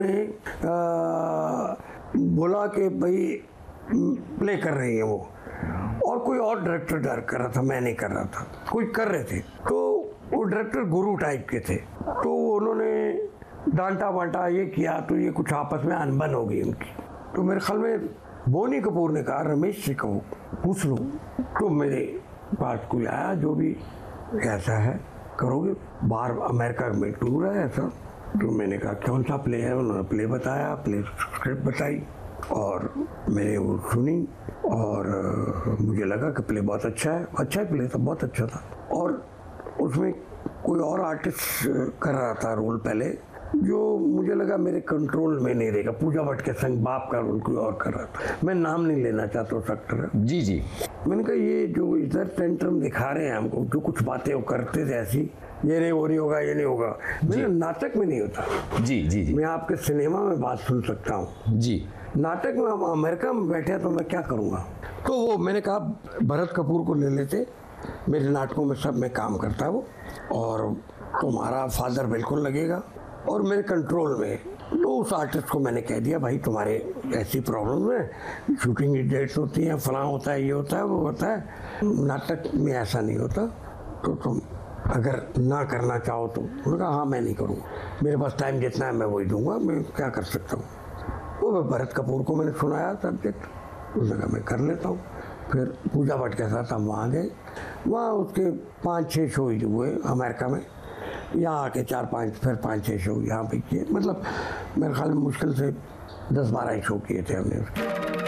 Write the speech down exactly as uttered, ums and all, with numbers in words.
ने आ, बोला कि भाई प्ले कर रही है वो, और कोई और डायरेक्टर डायरेक्ट कर रहा था, मैं नहीं कर रहा था, कोई कर रहे थे। तो वो डायरेक्टर गुरु टाइप के थे, तो उन्होंने डांटा वांटा, ये किया, तो ये कुछ आपस में अनबन हो गई उनकी। तो मेरे ख्याल में बोनी कपूर ने कहा रमेश जी को पूछ लो। तो मेरे पास कोई आया, जो भी ऐसा है करोगे, बाहर अमेरिका में टूर है ऐसा। तो मैंने कहा कौन सा प्ले है, उन्होंने प्ले बताया, प्ले स्क्रिप्ट बताई और मैंने वो सुनी और मुझे लगा कि प्ले बहुत अच्छा है। अच्छा प्ले था, बहुत अच्छा था। और उसमें कोई और आर्टिस्ट कर रहा था रोल पहले, जो मुझे लगा मेरे कंट्रोल में नहीं रहेगा। पूजा भट्ट के संग बाप का रोल कोई और कर रहा था, मैं नाम नहीं लेना चाहता उस एक्टर का। जी जी। मैंने कहा ये जो इधर टेंट्रम दिखा रहे हैं हमको, जो कुछ बातें वो करते थे ऐसी, ये नहीं वो नहीं होगा, ये नहीं होगा, मेरे नाटक में नहीं होता। जी जी जी। मैं आपके सिनेमा में बात सुन सकता हूँ जी। नाटक में हम अमेरिका में बैठे तो मैं क्या करूँगा। तो वो मैंने कहा भरत कपूर को ले लेते, मेरे नाटकों में सब में काम करता है वो, और तुम्हारा फादर बिल्कुल लगेगा और मेरे कंट्रोल में। तो उस आर्टिस्ट को मैंने कह दिया भाई तुम्हारे ऐसी प्रॉब्लम है, शूटिंग की डेट्स होती हैं, फलां होता है, ये होता है, वो होता है, नाटक में ऐसा नहीं होता, तो तुम अगर ना करना चाहो तो। उन्होंने कहा हाँ मैं नहीं करूँगा, मेरे पास टाइम जितना है मैं वही दूंगा, मैं क्या कर सकता हूँ। वो भरत कपूर को मैंने सुनाया सब्जेक्ट, उसने कहा मैं कर लेता हूँ। फिर पूजा भट्ट के साथ हम वहाँ गए, वहाँ उसके पाँच छः शो हुए अमेरिका में, यहाँ आके चार पाँच, फिर पाँच छः शो यहाँ पे किए। मतलब मेरे ख्याल में मुश्किल से दस बारह शो किए थे हमने उसके।